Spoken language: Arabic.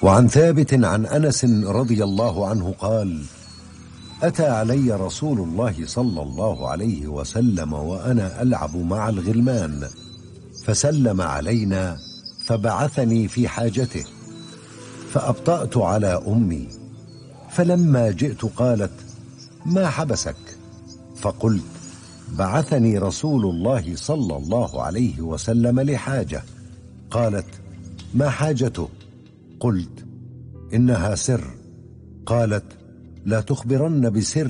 وعن ثابت عن أنس رضي الله عنه قال: أتى علي رسول الله صلى الله عليه وسلم وأنا ألعب مع الغلمان، فسلم علينا فبعثني في حاجته، فأبطأت على أمي، فلما جئت قالت: ما حبسك؟ فقلت: بعثني رسول الله صلى الله عليه وسلم لحاجة. قالت: ما حاجته؟ قلت: إنها سر. قالت: لا تخبرن بسر